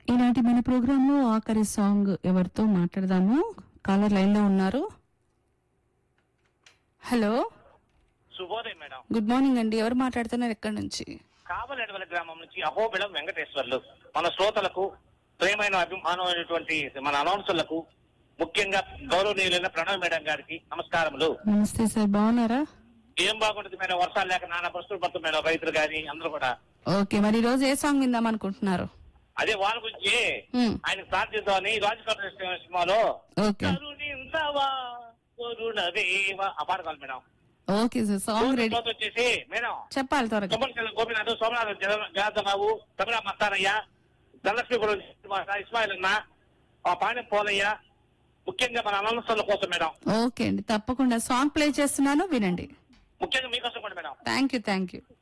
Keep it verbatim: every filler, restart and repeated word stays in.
ఈనాటి మన ప్రోగ్రామ్ లో ఆఖరి సాంగ్ ఎవరితో మాట్లాడదాము. కాలర్ లైన్ లో ఉన్నారు. హలో, శుభోదయం మేడం. గుడ్ మార్నింగ్ అండి. ఎవరు మాట్లాడుతున్నారు, ఎక్కడి నుంచి? కావలెడవల గ్రామం నుంచి అహోబిళం వెంకటేశ్వర్లు. మన శ్రోతలకు, ప్రేమైన అభిమానమైనటువంటి మన అనౌన్సర్లకు, ముఖ్యంగా గౌరవనీయులైన ప్రణవ్ మేడం గారికి నమస్కారములు. నమస్తే సార్, బాగున్నారా? ఏం బాగుంటుంది మేడం, వర్షాలు లేక నానా ప్రస్తుతం పడుతుంది మేడం, రైతులు కానీ అందరూ కూడా. ఓకే, మరి ఈ రోజు ఏ సాంగ్ విందాం అనుకుంటున్నారు? అదే వాళ్ళ గురించి ఆయన ప్రార్థిద్దామని రాజకీయ సినిమాలో కరుణించవా కరుణదేవ ఆ పాట కావాలి madam. Okay sir, song ready వచ్చేసి మేడం చెప్పాలి త్వరగా. గోపినాథ్, సోమనాథ్, జనార్దనరావు, తమిళ మస్తానయ్య, ధనలక్ష్మీపురం ఇస్మాయిల్ అన్న, ఆ పాణ్యం పోలయ్య, ముఖ్యంగా మన అనౌన్సర్ల కోసం మేడం. ఓకే అండి, తప్పకుండా సాంగ్ ప్లే చేస్తున్నాను, వినండి. ముఖ్యంగా మీకోసం కూడా madam. Thank you thank you